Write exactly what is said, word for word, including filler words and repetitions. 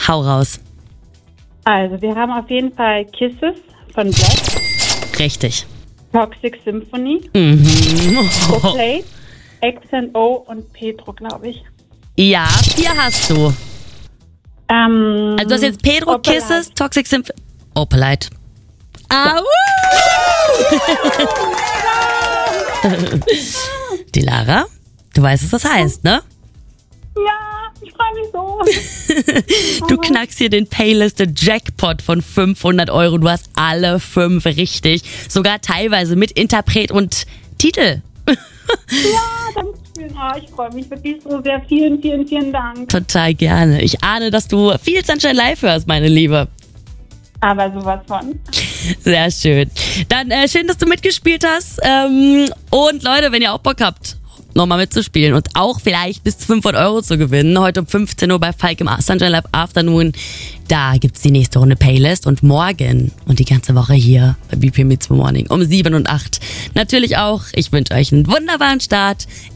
Hau raus. Also, wir haben auf jeden Fall Kisses von Black. Richtig. Toxic Symphony. Mhm. The Plate, X and O und Pedro, glaube ich. Ja, vier hast du. Ähm, Also du hast jetzt Pedro, Opalite. Kisses, Toxic Symphony. Opalite. Ah, Die Lara, du weißt, was das heißt, ne? Ja, ich freue mich so. Du knackst hier den Payliste Jackpot von fünfhundert Euro. Du hast alle fünf richtig. Sogar teilweise mit Interpret und Titel. Ja, danke schön. Ah, ich freue mich wirklich so sehr. Vielen, vielen, vielen Dank. Total gerne. Ich ahne, dass du viel Sunshine Live hörst, meine Liebe. Aber sowas von. Sehr schön. Dann äh, schön, dass du mitgespielt hast. Ähm, und Leute, wenn ihr auch Bock habt, nochmal mitzuspielen und auch vielleicht bis zu fünfhundert Euro zu gewinnen, heute um fünfzehn Uhr bei Falk im Sunshine Live Afternoon, da gibt's die nächste Runde Playlist und morgen und die ganze Woche hier bei B P M Meets Morning um sieben und acht. Natürlich auch, ich wünsche euch einen wunderbaren Start